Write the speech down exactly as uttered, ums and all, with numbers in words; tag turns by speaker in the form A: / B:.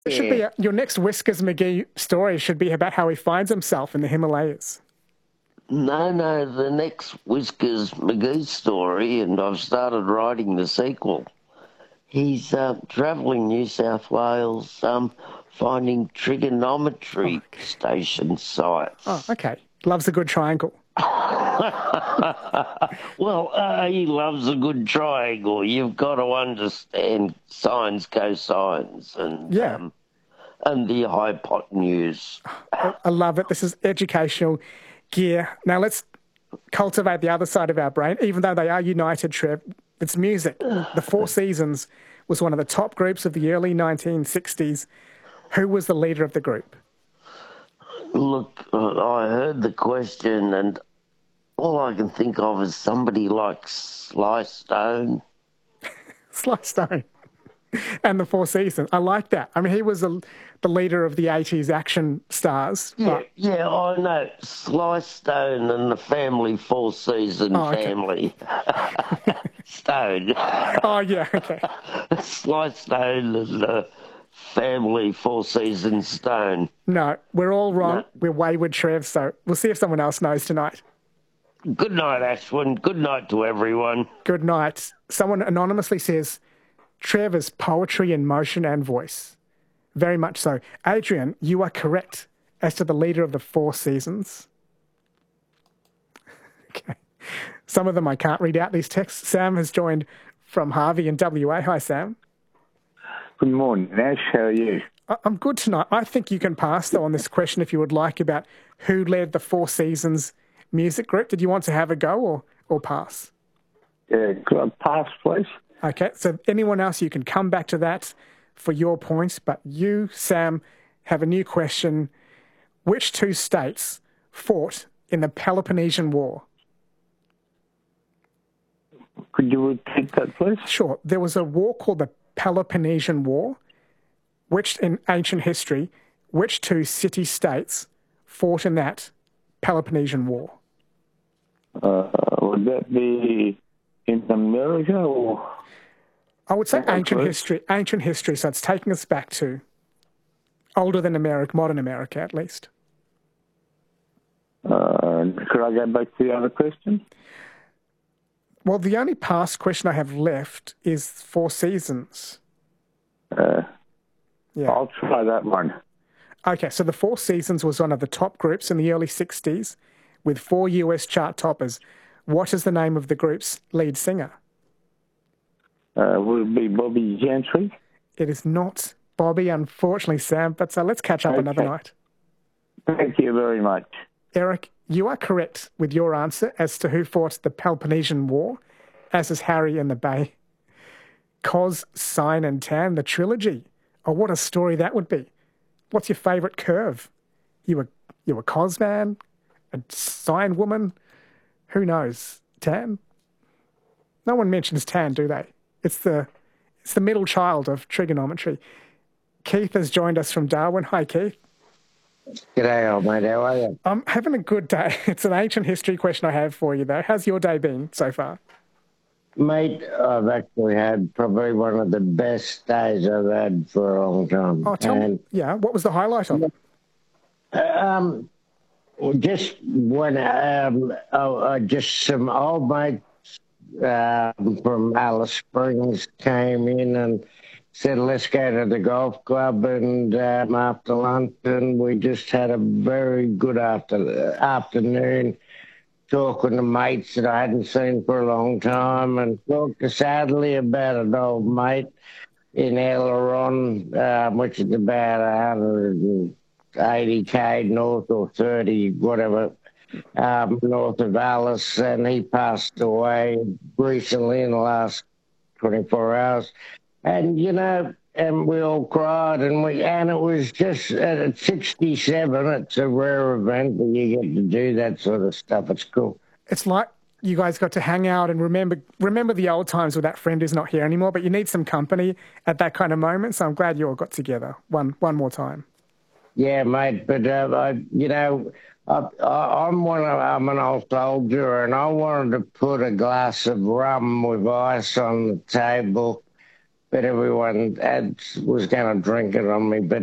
A: It should be
B: Yeah.
A: a, your next Whiskers McGee story should be about how he finds himself in the Himalayas.
B: No, no, the next Whiskers McGee story, and I've started writing the sequel. He's uh, travelling New South Wales, um, finding trigonometry
A: Oh, okay.
B: station sites.
A: Oh, okay. Loves a good triangle.
B: Well, uh, he loves a good triangle. You've got to understand sines, cosines, and
A: Yeah.
B: um, and the hypotenuse.
A: I, I love it. This is educational gear. Now let's cultivate the other side of our brain, even though they are united, Trev. It's music. The Four Seasons was one of the top groups of the early nineteen sixties. Who was the leader of the group?
B: Look, uh, I heard the question, and all I can think of is somebody like Sly Stone.
A: Sly Stone. And the Four Seasons. I like that. I mean, he was a, the leader of the eighties action stars.
B: Yeah,
A: But,
B: yeah, I know. Sly Stone and the family, Four Season
A: Oh, okay.
B: family. Stone.
A: oh, yeah, okay.
B: Sly Stone and the family, Four Season Stone.
A: No, we're all wrong.
B: No.
A: We're wayward, Trev, so we'll see if someone else knows tonight.
B: Good night, Ashwin. Good night to everyone.
A: Good night. Someone anonymously says, Trev is poetry in motion and voice. Very much so. Adrian, you are correct as to the leader of the Four Seasons. Okay. Some of them I can't read out these texts. Sam has joined from Harvey in W A. Hi, Sam.
C: Good morning, Ash. How are you?
A: I- I'm good tonight. I think you can pass, though, on this question if you would like about who led the Four Seasons music group. Did you want to have a go or, or pass?
C: Yeah, could I pass, please?
A: Okay, so anyone else, you can come back to that for your points, but you, Sam, have a new question. Which two states fought in the Peloponnesian War?
C: Could you repeat that, please?
A: Sure. There was a war called the Peloponnesian War, which in ancient history, which two city-states fought in that Peloponnesian War?
C: Uh, would that be in America or?
A: I would say
C: Okay,
A: ancient
C: please.
A: history, ancient history, so it's taking us back to older than America, modern America at least.
C: Uh, could I go back to the other question?
A: Well, the only past question I have left is Four Seasons.
C: Uh,
A: Yeah.
C: I'll try that one.
A: Okay, so the Four Seasons was one of the top groups in the early sixties with four U S chart toppers. What is the name of the group's lead singer?
C: Uh, would it be Bobby Gentry?
A: It is not Bobby, unfortunately, Sam, but so let's catch up another
C: Okay.
A: night.
C: Thank you very much.
A: Eric, you are correct with your answer as to who fought the Peloponnesian War, as is Harry in the Bay. Cos, Sine and Tan, the trilogy. Oh, what a story that would be. What's your favourite curve? You a, you a Cos man? A Sine woman? Who knows? Tan? No one mentions Tan, do they? It's the, it's the middle child of trigonometry. Keith has joined us from Darwin. Hi, Keith.
D: G'day, old mate. How are you?
A: I'm having a good day. It's an ancient history question I have for you, though. How's your day been so far?
D: Mate, I've actually had probably one of the best days I've had for a long time.
A: Oh, tell
D: and,
A: me. Yeah, what was the highlight of it?
D: Um, just when, um, oh, uh, just some old mates um, from Alice Springs came in and said, let's go to the golf club, and um, after lunch, and we just had a very good after, afternoon talking to mates that I hadn't seen for a long time, and talked sadly about an old mate in Aileron, um, which is about one hundred eighty k north or thirty, whatever, um, north of Alice, and he passed away recently in the last twenty-four hours. And, you know, and we all cried, and we and it was just at sixty-seven, it's a rare event that you get to do that sort of stuff. It's cool.
A: It's like you guys got to hang out and remember remember the old times with that friend who's not here anymore, but you need some company at that kind of moment, so I'm glad you all got together one one more time.
D: Yeah, mate, but, uh, I, you know, I, I, I'm, one of, I'm an old soldier, and I wanted to put a glass of rum with ice on the table but everyone had, was going to drink it on me. But